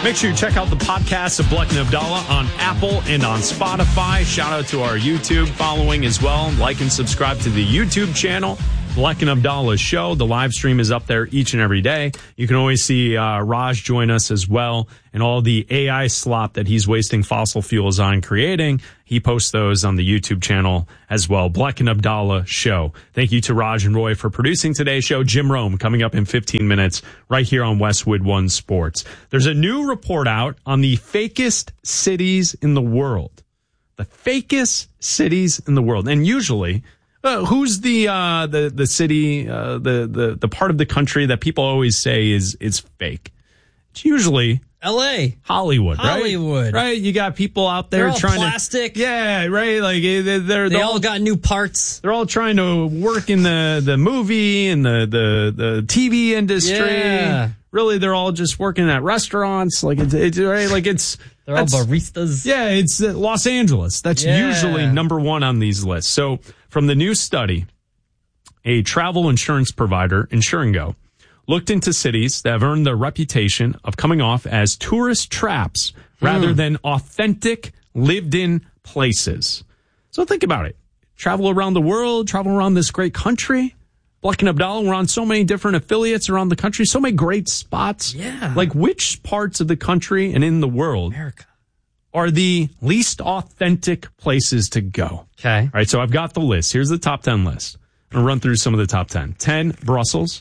Make sure you check out the podcast of Bleck and Abdallah on Apple and on Spotify. Shout out to our YouTube following as well. Like and subscribe to the YouTube channel, Bleck and Abdallah Show. The live stream is up there each and every day. You can always see Raj join us as well, and all the AI slop that he's wasting fossil fuels on creating. He posts those on the YouTube channel as well. Bleck and Abdallah Show. Thank you to Raj and Roy for producing today's show. Jim Rome coming up in 15 minutes right here on Westwood One Sports. There's a new report out on the fakest cities in the world. The fakest cities in the world. And usually, who's the city, the part of the country that people always say is fake? It's usually L.A. Hollywood, right? Hollywood. Right? You got people out there they're all trying plastic. to... Yeah, right? Like, they all got new parts. They're all trying to work in the movie and the TV industry. Yeah. Really, they're all just working at restaurants. Like, it's right? Like, they're all baristas. Yeah, it's Los Angeles. That's usually number one on these lists. So, from the new study, a travel insurance provider, Insuringo, looked into cities that have earned the reputation of coming off as tourist traps rather than authentic, lived-in places. So think about it. Travel around the world, travel around this great country. Bleck and Abdallah, we're on so many different affiliates around the country, so many great spots. Yeah. Like, which parts of the country and in the world America are the least authentic places to go? Okay. All right, so I've got the list. Here's the top 10 list. I'm going to run through some of the top 10. 10, Brussels.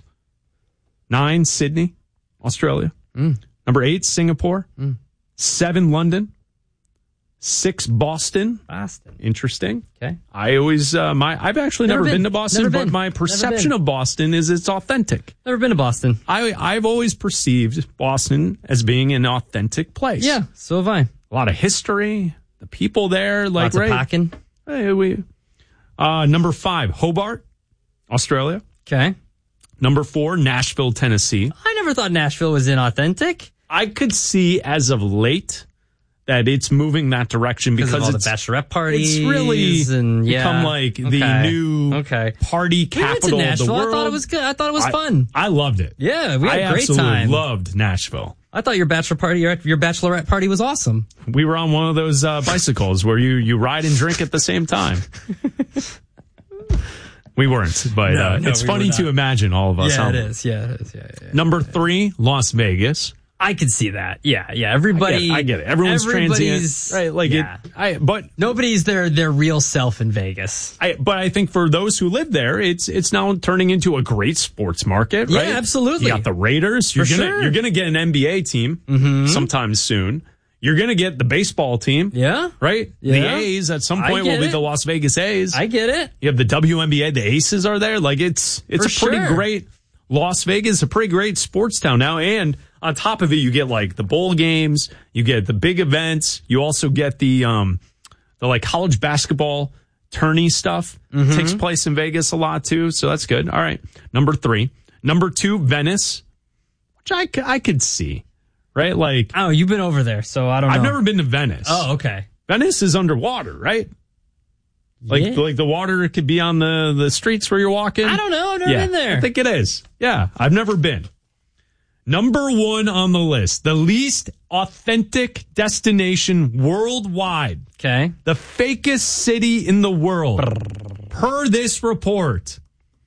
9, Sydney, Australia. Number 8, Singapore. 7, London. 6, Boston. Interesting. Okay. I always, I've actually never been to Boston, but my perception of Boston is it's authentic. Never been to Boston. I've always perceived Boston as being an authentic place. Yeah, so have I. A lot of history, the people there, like, lots of packing. Hey, number 5, Hobart, Australia. Okay. Number 4, Nashville, Tennessee. I never thought Nashville was inauthentic. I could see as of late that it's moving that direction because of all it's the bachelorette parties. It's really become like the new party capital of the world. I thought it was good. I thought it was fun. I loved it. Yeah, we had a great time. I absolutely loved Nashville. I thought your bachelor party, your bachelorette party was awesome. We were on one of those bicycles where you ride and drink at the same time. We weren't, but it's funny to imagine all of us. Yeah, it is. Yeah. Number 3, Las Vegas. I could see that. Yeah. Everybody. I get it. Everyone's transient, right? Like, yeah. But nobody's their real self in Vegas. But I think for those who live there, it's now turning into a great sports market, right? Yeah, absolutely. You got the Raiders. You're gonna get an NBA team sometime soon. You're going to get the baseball team. Yeah. Right? Yeah. The A's at some point will be the Las Vegas A's. I get it. You have the WNBA, the Aces are there. Like, it's a pretty great, Las Vegas, a pretty great sports town now. And on top of it, you get like the bowl games, you get the big events. You also get the like college basketball tourney stuff takes place in Vegas a lot too. So that's good. All right. Number 3. Number 2, Venice, which I could see. Right? Like, oh, you've been over there, so I don't know. I've never been to Venice. Oh, okay. Venice is underwater, right? Like the water could be on the streets where you're walking. I don't know. I've never been there. I think it is. Yeah, I've never been. Number 1 on the list, the least authentic destination worldwide. Okay. The fakest city in the world. Per this report,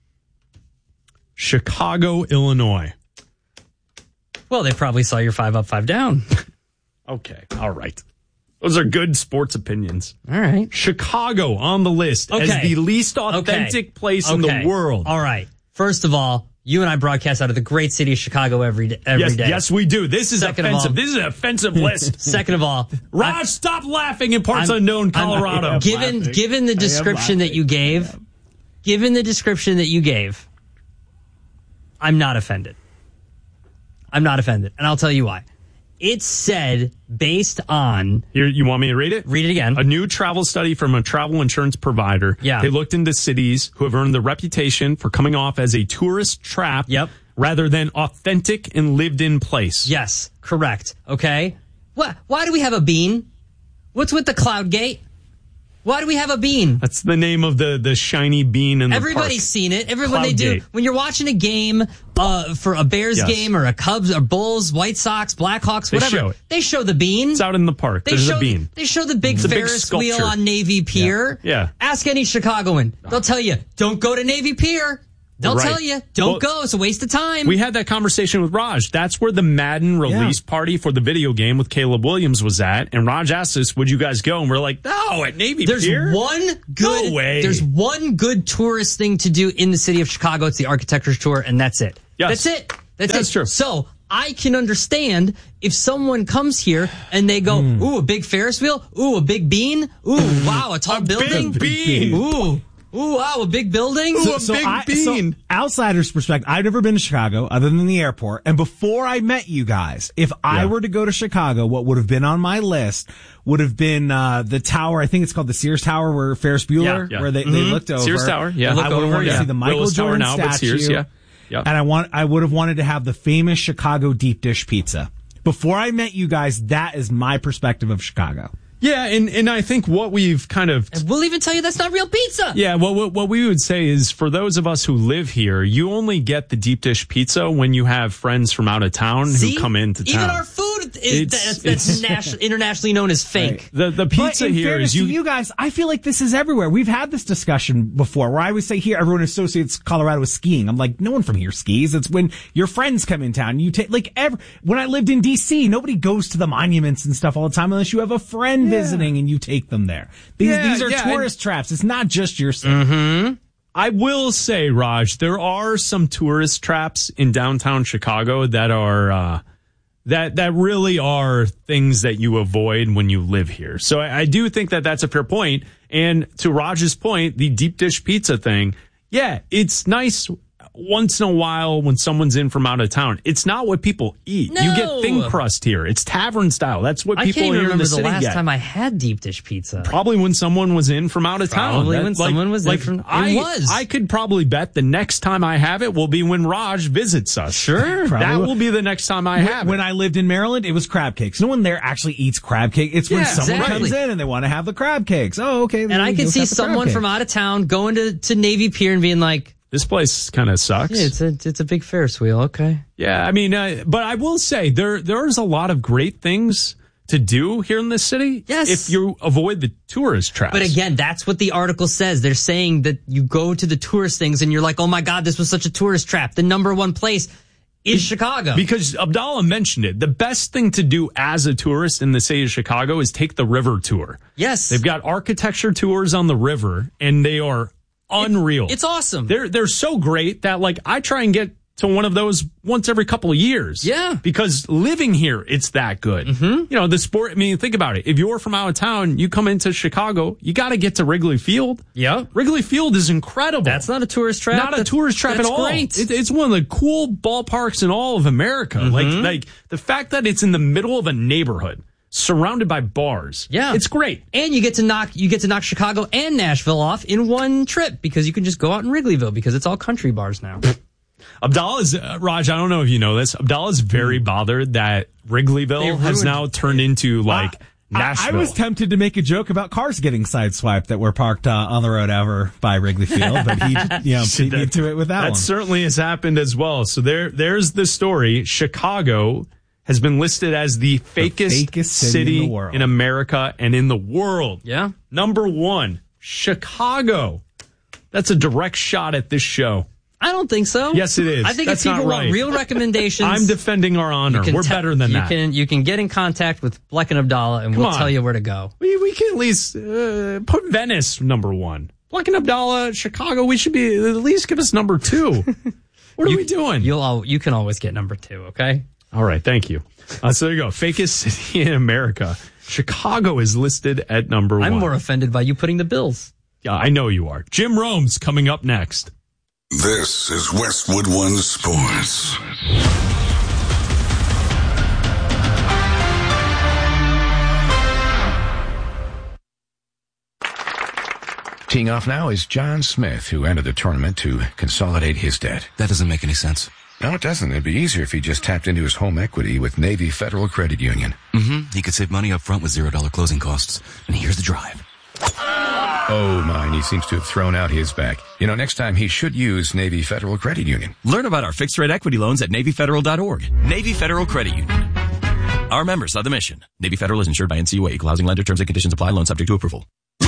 Chicago, Illinois. Well, they probably saw your 5 up, 5 down. Okay. All right. Those are good sports opinions. All right. Chicago on the list as the least authentic place in the world. All right. First of all, you and I broadcast out of the great city of Chicago every day. Yes, we do. This is offensive. This is an offensive list. Second of all, Raj, stop laughing in parts unknown Colorado. Given the description that you gave, I'm not offended. And I'll tell you why. It said based on... You want me to read it? Read it again. A new travel study from a travel insurance provider. Yeah. They looked into cities who have earned the reputation for coming off as a tourist trap rather than authentic and lived-in place. Yes, correct. Okay. Why do we have a bean? What's with the Cloud Gate? Why do we have a bean? That's the name of the shiny bean in the Everybody's park. seen it. Everyone they do. Cloudgate. When you're watching a game for a Bears game or a Cubs or Bulls, White Sox, Blackhawks, whatever, they show the bean. It's out in the park. There's a bean. They show the big Ferris wheel on Navy Pier. Yeah. Ask any Chicagoan. They'll tell you, don't go to Navy Pier. They'll tell you, don't go. It's a waste of time. We had that conversation with Raj. That's where the Madden release party for the video game with Caleb Williams was at. And Raj asked us, would you guys go? And we're like, no, at Navy Pier? No way. There's one good tourist thing to do in the city of Chicago. It's the Architecture Tour, and that's it. Yes. That's it. That's true. So I can understand if someone comes here and they go, ooh, a big Ferris wheel. Ooh, a big bean. Ooh, wow, a tall building. Big bean. Ooh, wow, a big building. Ooh, a big bean. So, outsider's perspective, I've never been to Chicago other than the airport. And before I met you guys, if I were to go to Chicago, what would have been on my list would have been the tower. I think it's called the Sears Tower, where Ferris Bueller, where they looked over. Sears Tower, I would have wanted to see the Michael Willis Jordan Tower now, statue. but Sears, And I would have wanted to have the famous Chicago deep dish pizza. Before I met you guys, that is my perspective of Chicago. Yeah, and I think what we've kind of... And we'll even tell you that's not real pizza. Yeah, what we would say is for those of us who live here, you only get the deep dish pizza when you have friends from out of town who come into town. Even our food is internationally known as fake. Right. The pizza but in here fairness is... to you guys, I feel like this is everywhere. We've had this discussion before where I would say here everyone associates Colorado with skiing. I'm like, no one from here skis. It's when your friends come in town. You take when I lived in D.C., nobody goes to the monuments and stuff all the time unless you have a friend visiting and you take them there. These are tourist traps. It's not just your city. Mm-hmm. I will say, Raj, there are some tourist traps in downtown Chicago that are that really are things that you avoid when you live here. So I do think that that's a fair point. And to Raj's point, the deep dish pizza thing, yeah, it's nice once in a while when someone's in from out of town. It's not what people eat. No. You get thin crust here. It's tavern style. That's what people here in the city get. I can't remember the last time I had deep dish pizza. Probably when someone was in from out of town. Probably when someone was in from... I could probably bet the next time I have it will be when Raj visits us. Sure. That will be the next time I have it. When I lived in Maryland, it was crab cakes. No one there actually eats crab cake. It's when someone comes in and they want to have the crab cakes. Oh, okay. And I can see someone from out of town going to Navy Pier and being like, this place kind of sucks. Yeah, it's a big Ferris wheel. Okay. Yeah, I mean, but I will say there's a lot of great things to do here in this city. Yes. If you avoid the tourist traps. But again, that's what the article says. They're saying that you go to the tourist things and you're like, oh my God, this was such a tourist trap. The number one place is Chicago. Because Abdallah mentioned it. The best thing to do as a tourist in the city of Chicago is take the river tour. Yes. They've got architecture tours on the river, and they are unreal. It's awesome. They're so great that I try and get to one of those once every couple of years. Yeah. Because living here, it's that good. Mm-hmm. The sport, I mean, think about it. If you're from out of town, you come into Chicago, you got to get to Wrigley Field. Yeah. Wrigley Field is incredible. That's not a tourist trap. Not a tourist trap at all. Great. It's one of the cool ballparks in all of America. Mm-hmm. Like the fact that it's in the middle of a neighborhood, surrounded by bars. Yeah. It's great. And you get to knock Chicago and Nashville off in one trip because you can just go out in Wrigleyville because it's all country bars now. Abdallah's, Raj, I don't know if you know this, Abdallah's very bothered that Wrigleyville has now turned into Nashville. I was tempted to make a joke about cars getting sideswiped that were parked on the road over by Wrigley Field, but he beat me to it with that one. That certainly has happened as well. So there's the story. Chicago has been listed as the fakest city in America and in the world. Yeah. Number 1, Chicago. That's a direct shot at this show. I don't think so. Yes, it is. I think That's if people not right. want real recommendations. I'm defending our honor. We're better than that. You can get in contact with Bleck and Abdallah, and we'll tell you where to go. We can at least put Venice number 1. Bleck and Abdallah, Chicago, we should be at least give us number 2. What are we doing? You can always get number 2, okay? All right, thank you. So there you go. Fakest city in America. Chicago is listed at number 1. I'm more offended by you putting the Bills. Yeah, I know you are. Jim Rome's coming up next. This is Westwood One Sports. Teeing off now is John Smith, who entered the tournament to consolidate his debt. That doesn't make any sense. No, it doesn't. It'd be easier if he just tapped into his home equity with Navy Federal Credit Union. He could save money up front with $0 closing costs. And here's the drive. Oh, mine. He seems to have thrown out his back. Next time he should use Navy Federal Credit Union. Learn about our fixed-rate equity loans at NavyFederal.org. Navy Federal Credit Union. Our members of the mission. Navy Federal is insured by NCUA. Equal housing lender. Terms and conditions apply. Loan subject to approval.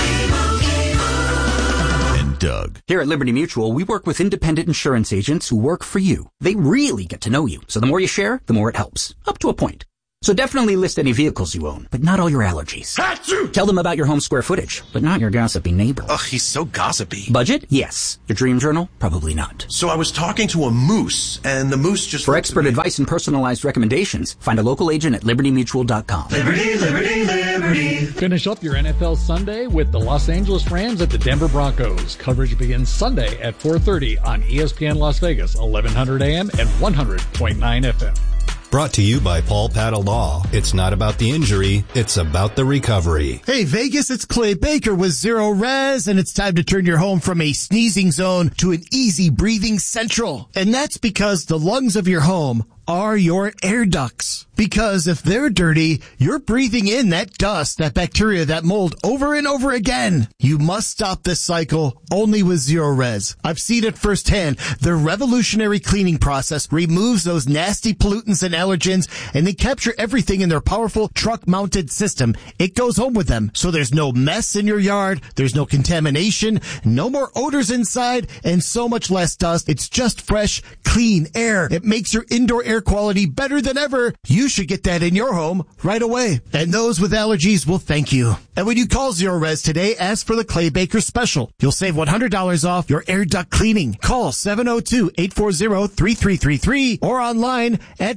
And Doug. Here at Liberty Mutual, we work with independent insurance agents who work for you. They really get to know you. So the more you share, the more it helps. Up to a point. So definitely list any vehicles you own, but not all your allergies. Achoo! Tell them about your home square footage, but not your gossipy neighbor. Ugh, he's so gossipy. Budget? Yes. Your dream journal? Probably not. So I was talking to a moose, and the moose just... For expert advice and personalized recommendations, find a local agent at libertymutual.com. Liberty, liberty, liberty. Finish up your NFL Sunday with the Los Angeles Rams at the Denver Broncos. Coverage begins Sunday at 4:30 on ESPN Las Vegas, 1100 AM and 100.9 FM. Brought to you by Paul Paddle Law. It's not about the injury, it's about the recovery. Hey Vegas, it's Clay Baker with Zero Res, and it's time to turn your home from a sneezing zone to an easy breathing central. And that's because the lungs of your home are your air ducts. Because if they're dirty, you're breathing in that dust, that bacteria, that mold over and over again. You must stop this cycle only with Zero Res. I've seen it firsthand. Their revolutionary cleaning process removes those nasty pollutants and allergens, and they capture everything in their powerful truck-mounted system. It goes home with them. So there's no mess in your yard, there's no contamination, no more odors inside, and so much less dust. It's just fresh, clean air. It makes your indoor air quality better than ever. You should get that in your home right away. And those with allergies will thank you. And when you call Zero Res today, ask for the Clay Baker special. You'll save $100 off your air duct cleaning. Call 702-840-3333 or online at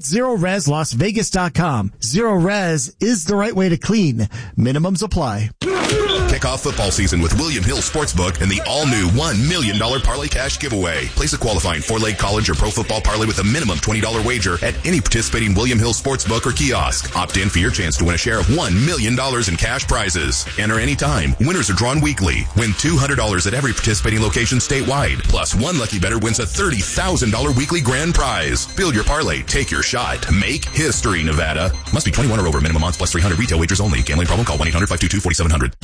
ZeroResLasVegas.com. Zero Res is the right way to clean. Minimums apply. Kick off football season with William Hill Sportsbook and the all-new $1 million Parlay Cash giveaway. Place a qualifying four-leg college or pro football parlay with a minimum $20 wager at any participating William Hill Sportsbook or kiosk. Opt in for your chance to win a share of $1 million in cash prizes. Enter anytime. Winners are drawn weekly. Win $200 at every participating location statewide. Plus, one lucky bettor wins a $30,000 weekly grand prize. Build your parlay. Take your shot. Make history, Nevada. Must be 21 or over. Minimum odds plus 300. Retail wagers only. Gambling problem? Call 1-800-522-4700.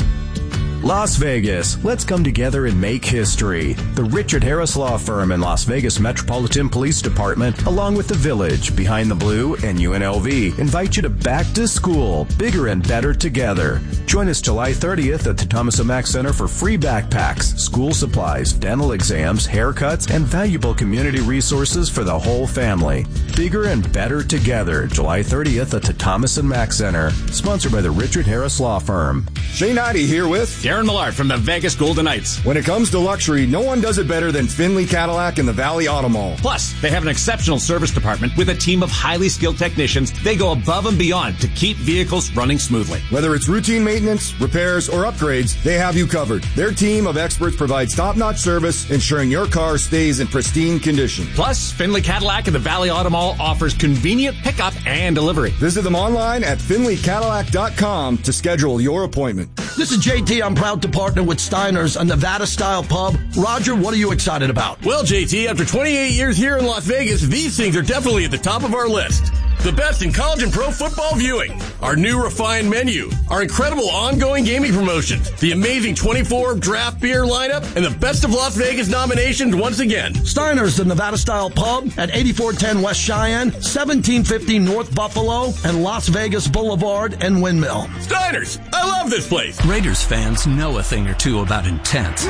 Las Vegas, let's come together and make history. The Richard Harris Law Firm and Las Vegas Metropolitan Police Department, along with the Village, Behind the Blue, and UNLV, invite you to Back to School, bigger and better together. Join us July 30th at the Thomas & Mack Center for free backpacks, school supplies, dental exams, haircuts, and valuable community resources for the whole family. Bigger and better together, July 30th at the Thomas & Mack Center, sponsored by the Richard Harris Law Firm. Shane Noddy here with Darren Millard from the Vegas Golden Knights. When it comes to luxury, no one does it better than Finley Cadillac and the Valley Auto Mall. Plus, they have an exceptional service department with a team of highly skilled technicians. They go above and beyond to keep vehicles running smoothly. Whether it's routine maintenance, repairs, or upgrades, they have you covered. Their team of experts provides top-notch service, ensuring your car stays in pristine condition. Plus, Finley Cadillac and the Valley Auto Mall offers convenient pickup and delivery. Visit them online at finleycadillac.com to schedule your appointment. This is JT. I'm proud to partner with Steiner's, a Nevada-style pub. Roger, what are you excited about? Well, JT, after 28 years here in Las Vegas, these things are definitely at the top of our list. The best in college and pro football viewing, our new refined menu, our incredible ongoing gaming promotions, the amazing 24 draft beer lineup, and the Best of Las Vegas nominations once again. Steiner's, the Nevada-style pub at 8410 West Cheyenne, 1750 North Buffalo, and Las Vegas Boulevard and Windmill. Steiner's, I love this place. Raiders fans know a thing or two about intense.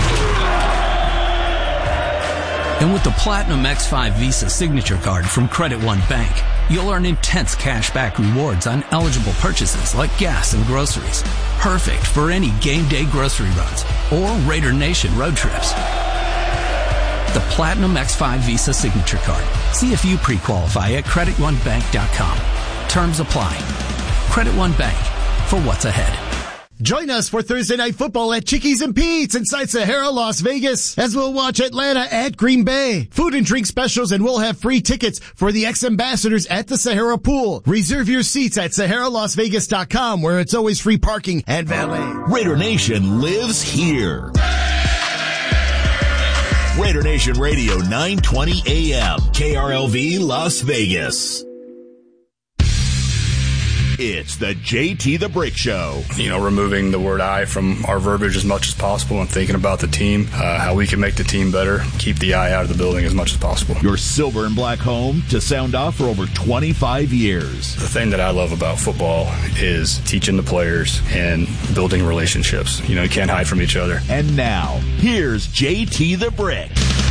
And with the Platinum X5 Visa Signature Card from Credit One Bank, you'll earn intense cashback rewards on eligible purchases like gas and groceries. Perfect for any game day grocery runs or Raider Nation road trips. The Platinum X5 Visa Signature Card. See if you pre-qualify at CreditOneBank.com. Terms apply. Credit One Bank, for what's ahead. Join us for Thursday Night Football at Chickies and Pete's inside Sahara, Las Vegas, as we'll watch Atlanta at Green Bay. Food and drink specials, and we'll have free tickets for the ex-ambassadors at the Sahara Pool. Reserve your seats at SaharaLasVegas.com, where it's always free parking and valet. Raider Nation lives here. Raider Nation Radio, 920 AM, KRLV, Las Vegas. It's the JT the Brick Show. Removing the word I from our verbiage as much as possible and thinking about the team, how we can make the team better, keep the I out of the building as much as possible. Your silver and black home to sound off for over 25 years. The thing that I love about football is teaching the players and building relationships. You can't hide from each other. And now, here's JT the Brick.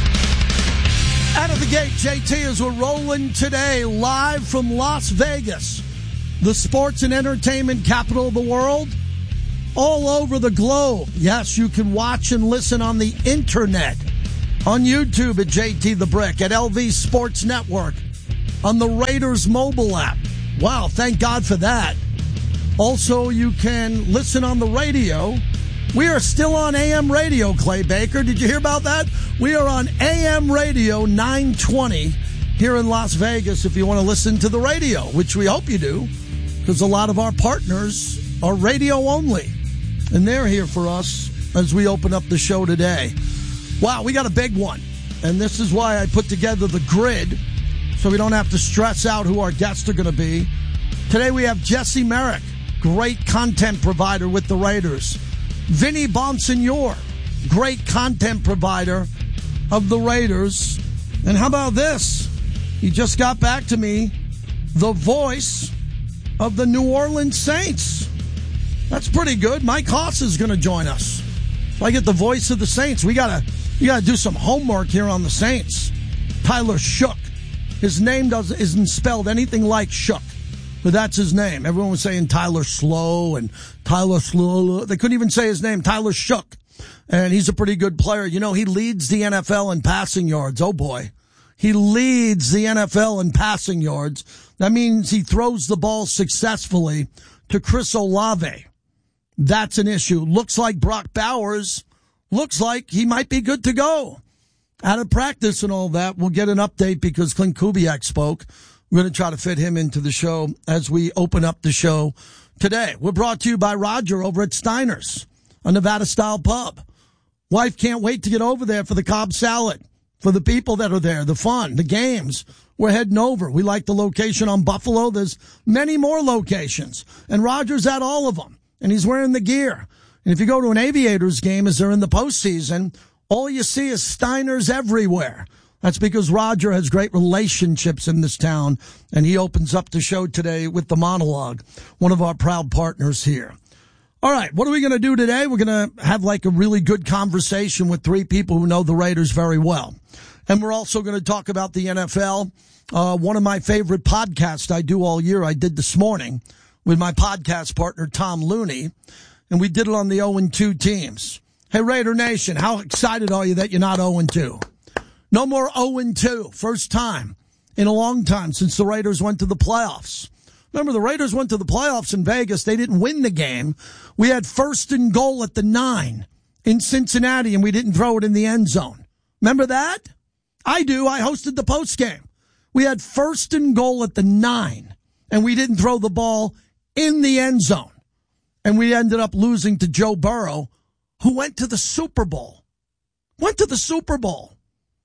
Out of the gate, JT, as we're rolling today, live from Las Vegas, the sports and entertainment capital of the world, all over the globe. Yes, you can watch and listen on the internet, on YouTube at JT the Brick, at LV Sports Network, on the Raiders mobile app. Wow, thank God for that. Also, you can listen on the radio. We are still on AM radio, Clay Baker. Did you hear about that? We are on AM radio 920 here in Las Vegas if you want to listen to the radio, which we hope you do, because a lot of our partners are radio only, and they're here for us as we open up the show today. Wow, we got a big one, and this is why I put together the grid so we don't have to stress out who our guests are going to be. Today we have Jesse Merrick, great content provider with the Raiders. Vinny Bonsignore, great content provider of the Raiders. And how about this? He just got back to me, the voice of the New Orleans Saints. That's pretty good. Mike Haas is going to join us. If I get the voice of the Saints, you gotta do some homework here on the Saints. Tyler Shook. His name isn't spelled anything like Shook, but that's his name. Everyone was saying Tyler Slow and Tyler Slow. They couldn't even say his name, Tyler Shook. And he's a pretty good player. He leads the NFL in passing yards. Oh, boy. He leads the NFL in passing yards. That means he throws the ball successfully to Chris Olave. That's an issue. Looks like Brock Bowers looks like he might be good to go. Out of practice and all that. We'll get an update because Clint Kubiak spoke. We're going to try to fit him into the show as we open up the show today. We're brought to you by Roger over at Steiner's, a Nevada-style pub. Wife can't wait to get over there for the Cobb salad, for the people that are there, the fun, the games. We're heading over. We like the location on Buffalo. There's many more locations, and Roger's at all of them, and he's wearing the gear. And if you go to an Aviators game as they're in the postseason, all you see is Steiner's everywhere. That's because Roger has great relationships in this town, and he opens up the show today with the monologue, one of our proud partners here. All right, what are we going to do today? We're going to have a really good conversation with three people who know the Raiders very well. And we're also going to talk about the NFL. One of my favorite podcasts I do all year, I did this morning with my podcast partner, Tom Looney, and we did it on the 0-2 teams. Hey, Raider Nation, how excited are you that you're not 0-2? No more 0-2. First time in a long time since the Raiders went to the playoffs. Remember, the Raiders went to the playoffs in Vegas. They didn't win the game. We had 1st and goal at the 9 in Cincinnati, and we didn't throw it in the end zone. Remember that? I do. I hosted the post game. We had 1st and goal at the 9, and we didn't throw the ball in the end zone. And we ended up losing to Joe Burrow, who went to the Super Bowl. Went to the Super Bowl.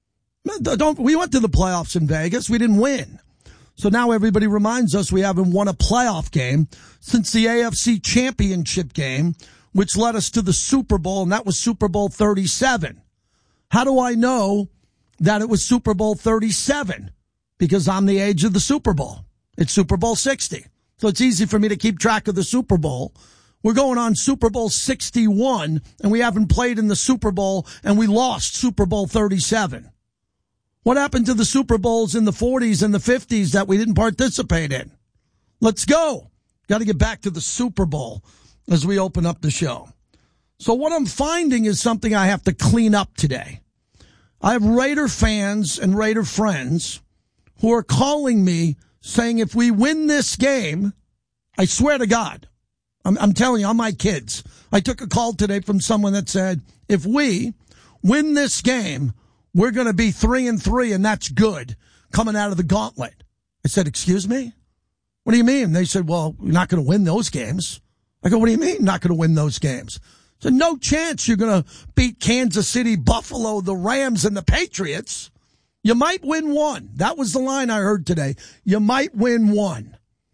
We went to the playoffs in Vegas. We didn't win. So now everybody reminds us we haven't won a playoff game since the AFC Championship game, which led us to the Super Bowl, and that was Super Bowl 37. How do I know that it was Super Bowl 37? Because I'm the age of the Super Bowl. It's Super Bowl 60. So it's easy for me to keep track of the Super Bowl. We're going on Super Bowl 61, and we haven't played in the Super Bowl, and we lost Super Bowl 37. What happened to the Super Bowls in the 40s and the 50s that we didn't participate in? Let's go. Got to get back to the Super Bowl as we open up the show. So what I'm finding is something I have to clean up today. I have Raider fans and Raider friends who are calling me saying if we win this game, I swear to God, I'm telling you, I'm my kids. I took a call today from someone that said, if we win this game, we're going to be 3-3, and that's good coming out of the gauntlet. I said, excuse me? What do you mean? They said, well, you're not going to win those games. I go, what do you mean not going to win those games? I said, no chance you're going to beat Kansas City, Buffalo, the Rams, and the Patriots. You might win one. That was the line I heard today. You might win one.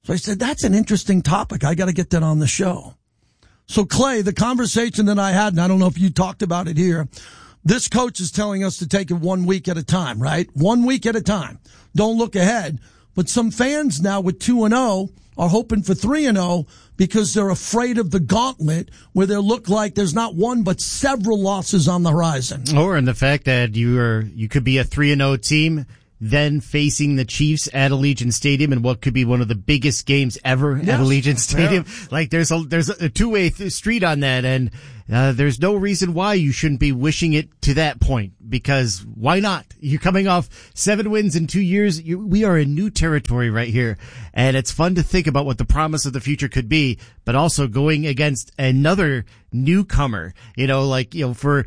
So I said, that's an interesting topic. I got to get that on the show. So, Clay, the conversation that I had, and I don't know if you talked about it here, this coach is telling us to take it 1 week at a time, right? 1 week at a time. Don't look ahead. But some fans now with 2-0 are hoping for 3-0 because they're afraid of the gauntlet where they look like there's not one but several losses on the horizon. Or in the fact that you could be a 3-0 team, then facing the Chiefs at Allegiant Stadium in what could be one of the biggest games ever at Allegiant Stadium. Yeah. Like there's a two-way street on that, and there's no reason why you shouldn't be wishing it to that point, because why not? You're coming off 7 wins in 2 years. We are in new territory right here, and it's fun to think about what the promise of the future could be, but also going against another newcomer, for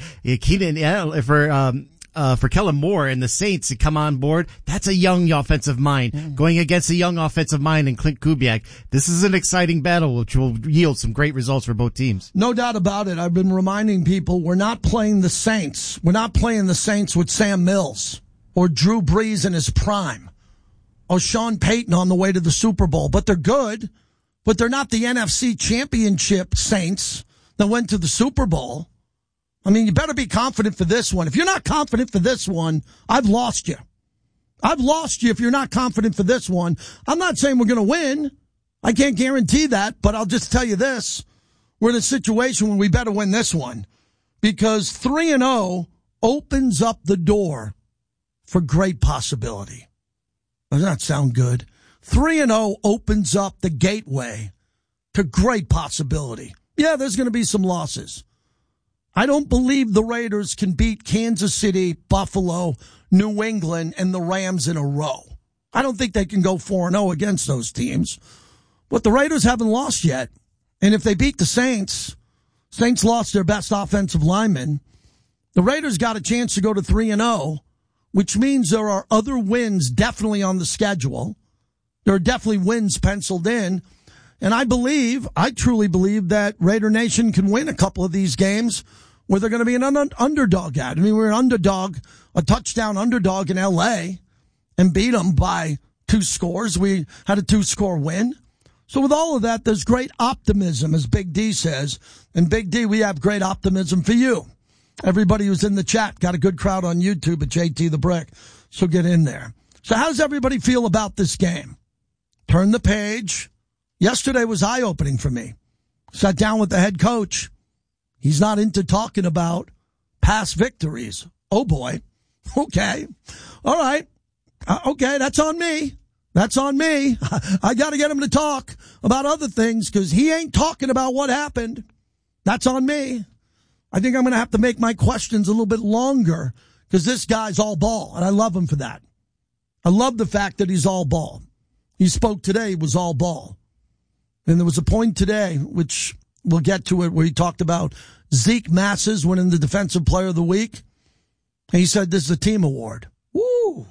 Keenan, for Kellen Moore and the Saints to come on board. That's a young offensive mind going against a young offensive mind in Clint Kubiak. This is an exciting battle which will yield some great results for both teams. No doubt about it. I've been reminding people we're not playing the Saints. We're not playing the Saints with Sam Mills or Drew Brees in his prime or Sean Payton on the way to the Super Bowl. But they're good. But they're not the NFC Championship Saints that went to the Super Bowl. I mean, you better be confident for this one. If you're not confident for this one, I've lost you. I've lost you if you're not confident for this one. I'm not saying we're going to win. I can't guarantee that, but I'll just tell you this. We're in a situation where we better win this one because 3-0 opens up the door for great possibility. Does that sound good? 3-0 opens up the gateway to great possibility. Yeah, there's going to be some losses. I don't believe the Raiders can beat Kansas City, Buffalo, New England, and the Rams in a row. I don't think they can go 4-0 against those teams. But the Raiders haven't lost yet. And if they beat the Saints lost their best offensive lineman. The Raiders got a chance to go to 3-0, which means there are other wins definitely on the schedule. There are definitely wins penciled in. And I truly believe that Raider Nation can win a couple of these games where they're going to be an underdog at. I mean, we're an underdog, a touchdown underdog in L.A. and beat them by 2 scores. We had a 2-score win. So with all of that, there's great optimism, as Big D says. And Big D, we have great optimism for you. Everybody who's in the chat got a good crowd on YouTube at JT the Brick. So get in there. So how does everybody feel about this game? Turn the page. Yesterday was eye-opening for me. Sat down with the head coach. He's not into talking about past victories. Oh, boy. Okay. All right. Okay, that's on me. That's on me. I got to get him to talk about other things because he ain't talking about what happened. That's on me. I think I'm going to have to make my questions a little bit longer because this guy's all ball, and I love him for that. I love the fact that he's all ball. He spoke today, he was all ball. And there was a point today, which we'll get to it, where he talked about Zeke Masses winning the Defensive Player of the Week. And he said, this is a team award. Woo!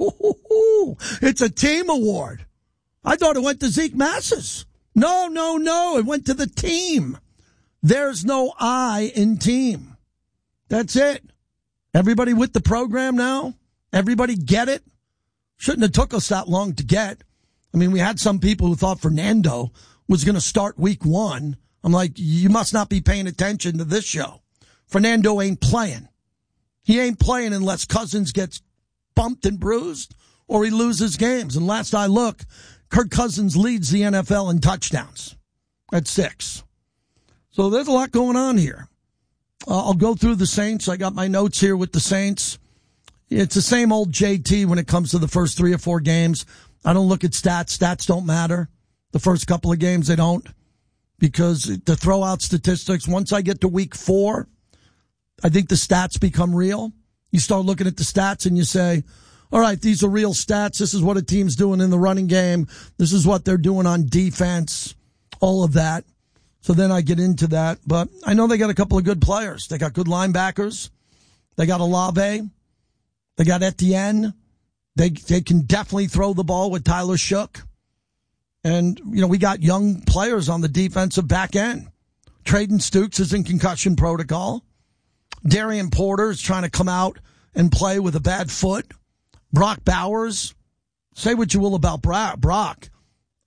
It's a team award. I thought it went to Zeke Masses. No. It went to the team. There's no I in team. That's it. Everybody with the program now? Everybody get it? Shouldn't have took us that long to get. I mean, we had some people who thought Fernando was going to start week 1. I'm like, you must not be paying attention to this show. Fernando ain't playing. He ain't playing unless Cousins gets bumped and bruised or he loses games. And last I look, Kirk Cousins leads the NFL in touchdowns at 6. So there's a lot going on here. I'll go through the Saints. I got my notes here with the Saints. It's the same old JT when it comes to the first 3 or 4 games. I don't look at stats. Stats don't matter. The first couple of games, they don't. Because to throw out statistics, once I get to week 4, I think the stats become real. You start looking at the stats and you say, all right, these are real stats. This is what a team's doing in the running game. This is what they're doing on defense, all of that. So then I get into that. But I know they got a couple of good players. They got good linebackers. They got Olave. They got Etienne. They can definitely throw the ball with Tyler Shook. And, we got young players on the defensive back end. Traden Stukes is in concussion protocol. Darian Porter is trying to come out and play with a bad foot. Brock Bowers, say what you will about Brock.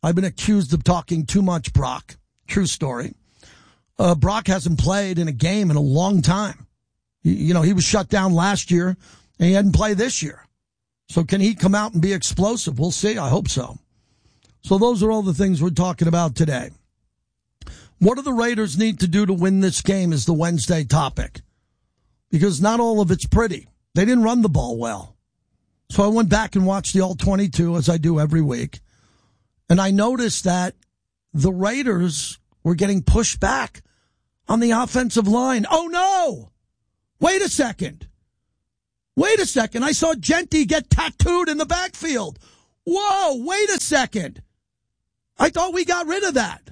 I've been accused of talking too much, Brock. True story. Brock hasn't played in a game in a long time. He was shut down last year, and he hadn't played this year. So can he come out and be explosive? We'll see. I hope so. So those are all the things we're talking about today. What do the Raiders need to do to win this game is the Wednesday topic. Because not all of it's pretty. They didn't run the ball well. So I went back and watched the All-22, as I do every week. And I noticed that the Raiders were getting pushed back on the offensive line. Oh, no! Wait a second. I saw Genty get tattooed in the backfield. Whoa, wait a second. I thought we got rid of that.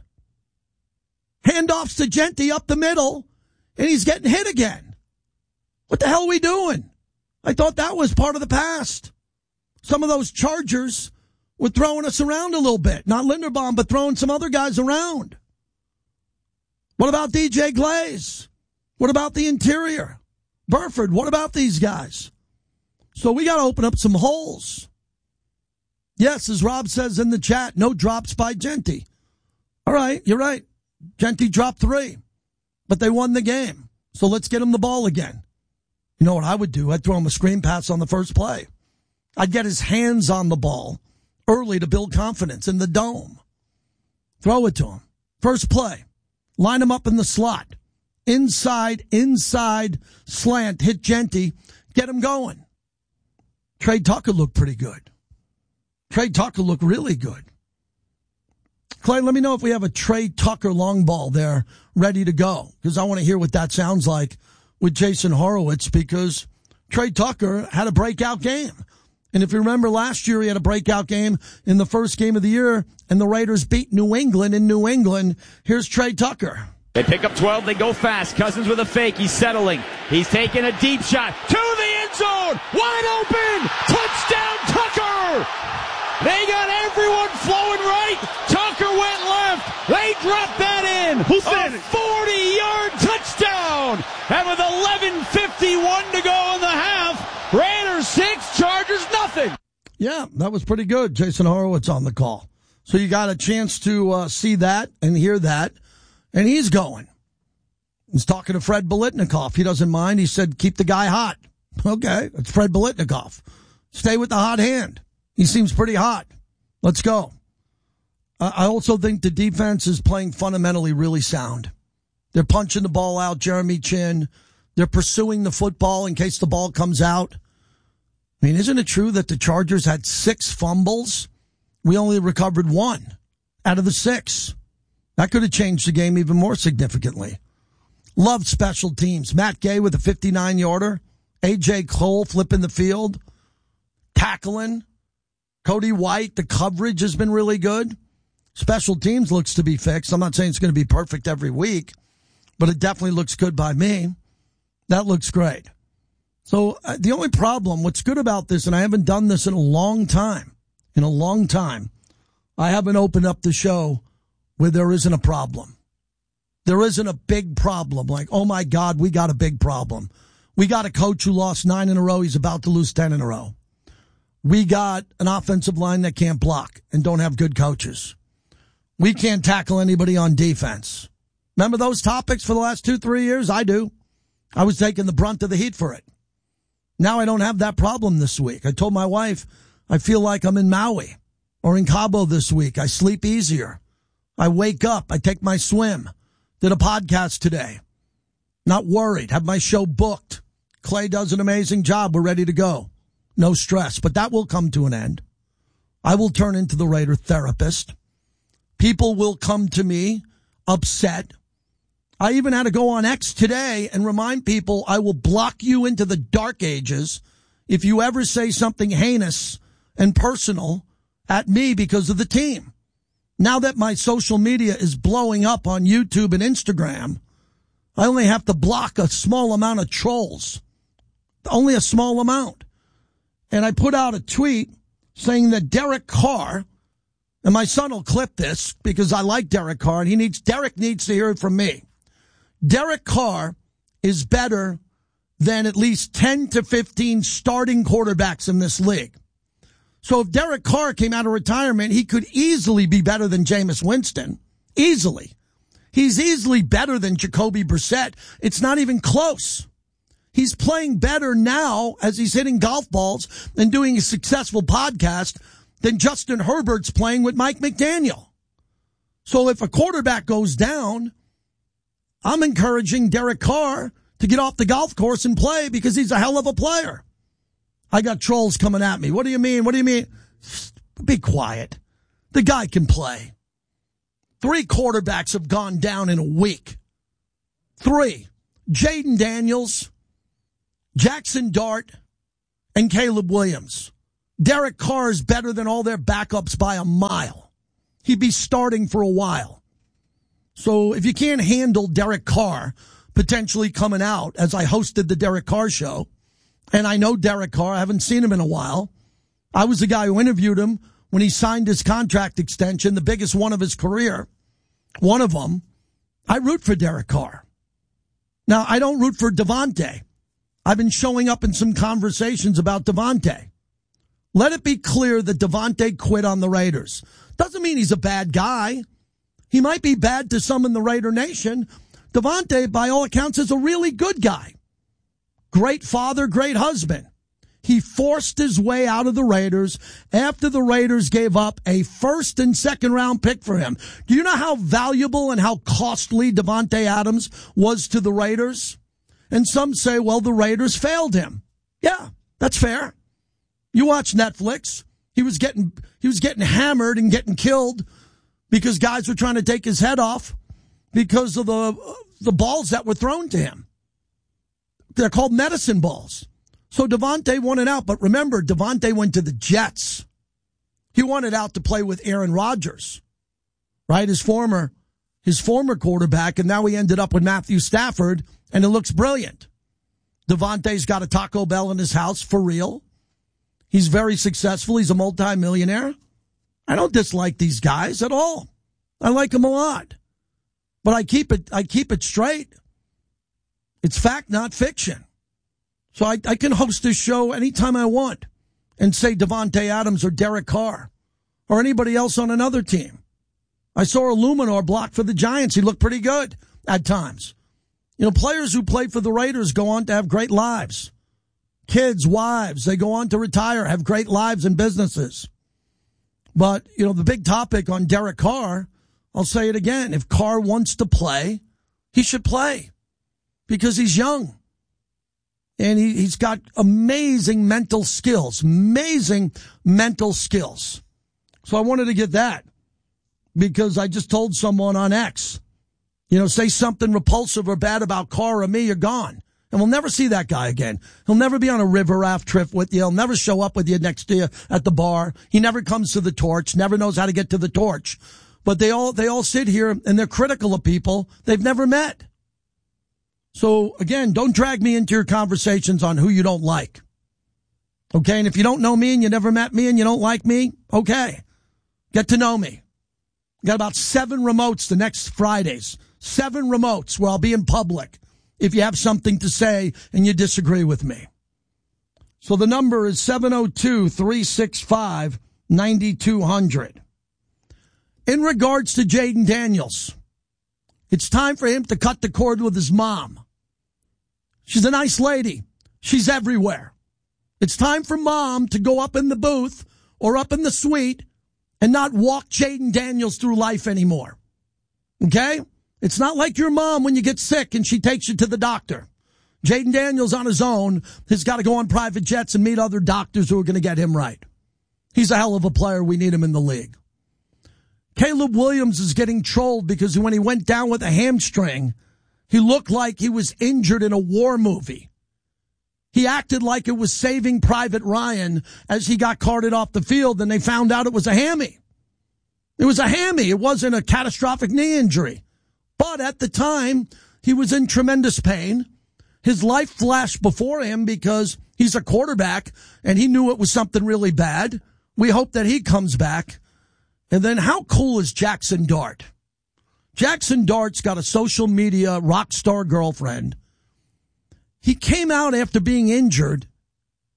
Handoffs to Genty up the middle, and he's getting hit again. What the hell are we doing? I thought that was part of the past. Some of those Chargers were throwing us around a little bit. Not Linderbaum, but throwing some other guys around. What about DJ Glaze? What about the interior? Burford, what about these guys? So we got to open up some holes. Yes, as Rob says in the chat, no drops by Genty. All right, you're right. Genty dropped 3, but they won the game. So let's get him the ball again. You know what I would do? I'd throw him a screen pass on the first play. I'd get his hands on the ball early to build confidence in the dome. Throw it to him. First play. Line him up in the slot. Inside, slant, hit Genty, get him going. Trey Tucker looked pretty good. Trey Tucker looked really good. Clay, let me know if we have a Trey Tucker long ball there ready to go, because I want to hear what that sounds like with Jason Horowitz, because Trey Tucker had a breakout game. And if you remember last year, he had a breakout game in the first game of the year, and the Raiders beat New England in New England. Here's Trey Tucker. They pick up 12. They go fast. Cousins with a fake. He's settling. He's taking a deep shot to the end zone. Wide open. Touchdown, Tucker. They got everyone flowing right. Tucker went left. They dropped that in. Who said a 40-yard touchdown. And with 11:51 to go in the half, Raiders 6, Chargers nothing. Yeah, that was pretty good. Jason Horowitz on the call. So you got a chance to see that and hear that. And he's going. He's talking to Fred Biletnikoff. He doesn't mind. He said, keep the guy hot. Okay, it's Fred Biletnikoff. Stay with the hot hand. He seems pretty hot. Let's go. I also think the defense is playing fundamentally really sound. They're punching the ball out, Jeremy Chin. They're pursuing the football in case the ball comes out. I mean, isn't it true that the Chargers had 6 fumbles? We only recovered 1 out of the 6. That could have changed the game even more significantly. Love special teams. Matt Gay with a 59-yarder. A.J. Cole flipping the field. Tackling. Cody White, the coverage has been really good. Special teams looks to be fixed. I'm not saying it's going to be perfect every week, but it definitely looks good by me. That looks great. So the only problem, what's good about this, and I haven't done this in a long time, I haven't opened up the show where there isn't a problem. There isn't a big problem. Like, oh my God, we got a big problem. We got a coach who lost 9 in a row. He's about to lose 10 in a row. We got an offensive line that can't block and don't have good coaches. We can't tackle anybody on defense. Remember those topics for the last 2-3 years? I do. I was taking the brunt of the heat for it. Now I don't have that problem this week. I told my wife, I feel like I'm in Maui or in Cabo this week. I sleep easier. I wake up. I take my swim. Did a podcast today. Not worried. Have my show booked. Clay does an amazing job. We're ready to go. No stress. But that will come to an end. I will turn into the Raider therapist. People will come to me upset. I even had to go on X today and remind people I will block you into the dark ages if you ever say something heinous and personal at me because of the team. Now that my social media is blowing up on YouTube and Instagram, I only have to block a small amount of trolls. Only a small amount. And I put out a tweet saying that Derek Carr, and my son will clip this because I like Derek Carr, and Derek needs to hear it from me. Derek Carr is better than at least 10 to 15 starting quarterbacks in this league. So if Derek Carr came out of retirement, he could easily be better than Jameis Winston. Easily. He's easily better than Jacoby Brissett. It's not even close. He's playing better now as he's hitting golf balls and doing a successful podcast than Justin Herbert's playing with Mike McDaniel. So if a quarterback goes down, I'm encouraging Derek Carr to get off the golf course and play because he's a hell of a player. I got trolls coming at me. What do you mean? What do you mean? Be quiet. The guy can play. 3 quarterbacks have gone down in a week. 3. Jaden Daniels, Jackson Dart, and Caleb Williams. Derek Carr is better than all their backups by a mile. He'd be starting for a while. So if you can't handle Derek Carr potentially coming out, as I hosted the Derek Carr show, and I know Derek Carr, I haven't seen him in a while. I was the guy who interviewed him when he signed his contract extension, the biggest one of his career. One of them. I root for Derek Carr. Now, I don't root for Devontae. I've been showing up in some conversations about Devontae. Let it be clear that Devontae quit on the Raiders. Doesn't mean he's a bad guy. He might be bad to some in the Raider Nation. Devontae, by all accounts, is a really good guy. Great father, great husband. He forced his way out of the Raiders after the Raiders gave up a first and second round pick for him. Do you know how valuable and how costly Davante Adams was to the Raiders? And some say, well, the Raiders failed him. Yeah, that's fair. You watch Netflix. He was getting hammered and getting killed because guys were trying to take his head off because of the balls that were thrown to him. They're called medicine balls. So Devontae wanted out, but remember, Devontae went to the Jets. He wanted out to play with Aaron Rodgers, right? His former quarterback, and now he ended up with Matthew Stafford, and it looks brilliant. Devontae's got a Taco Bell in his house for real. He's very successful. He's a multimillionaire. I don't dislike these guys at all. I like them a lot, but I keep it straight. It's fact, not fiction. So I can host this show anytime I want and say Davante Adams or Derek Carr or anybody else on another team. I saw Illuminor block for the Giants. He looked pretty good at times. You know, players who play for the Raiders go on to have great lives. Kids, wives, they go on to retire, have great lives and businesses. But, you know, the big topic on Derek Carr, I'll say it again. If Carr wants to play, he should play because he's young. And he's got amazing mental skills. So I wanted to get that because I just told someone on X, you know, say something repulsive or bad about Carr or me, you're gone. And we'll never see that guy again. He'll never be on a river raft trip with you. He'll never show up with you next to you at the bar. He never comes to the torch, never knows how to get to the torch. But they all sit here and they're critical of people they've never met. So, again, don't drag me into your conversations on who you don't like. Okay? And if you don't know me and you never met me and you don't like me, okay. Get to know me. Got about 7 remotes the next Fridays. 7 remotes where I'll be in public if you have something to say and you disagree with me. So the number is 702-365-9200. In regards to Jaden Daniels, it's time for him to cut the cord with his mom. She's a nice lady. She's everywhere. It's time for mom to go up in the booth or up in the suite and not walk Jaden Daniels through life anymore. Okay? It's not like your mom when you get sick and she takes you to the doctor. Jaden Daniels on his own has got to go on private jets and meet other doctors who are going to get him right. He's a hell of a player. We need him in the league. Caleb Williams is getting trolled because when he went down with a hamstring, he looked like he was injured in a war movie. He acted like it was Saving Private Ryan as he got carted off the field, and they found out it was a hammy. It was a hammy. It wasn't a catastrophic knee injury. But at the time, he was in tremendous pain. His life flashed before him because he's a quarterback, and he knew it was something really bad. We hope that he comes back. And then how cool is Jackson Dart? Jackson Dart's got a social media rock star girlfriend. He came out after being injured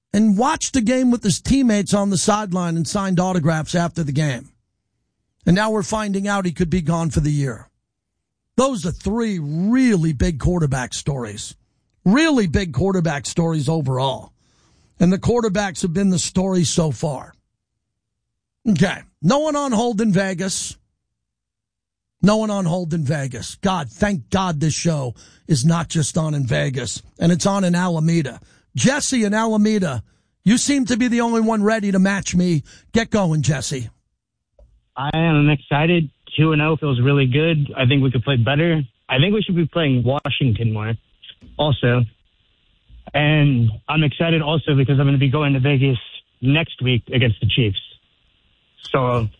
and watched the game with his teammates on the sideline and signed autographs after the game. And now we're finding out he could be gone for the year. Those are 3 really big quarterback stories. Really big quarterback stories overall. And the quarterbacks have been the story so far. Okay. No one on hold in Vegas. No one on hold in Vegas. God, thank God this show is not just on in Vegas, and it's on in Alameda. Jesse in Alameda, you seem to be the only one ready to match me. Get going, Jesse. I am excited. 2-0 feels really good. I think we could play better. I think we should be playing Washington more also. And I'm excited also because I'm going to be going to Vegas next week against the Chiefs. So